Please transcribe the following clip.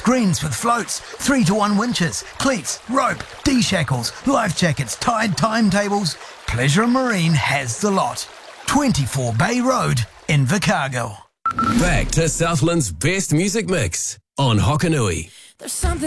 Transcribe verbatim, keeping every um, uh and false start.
Greens with floats, three to one winches, cleats, rope, D-shackles, life jackets, tide timetables. Pleasure Marine has the lot. twenty-four Bay Road, Invercargill. Back to Southland's best music mix on Hokanui. There's something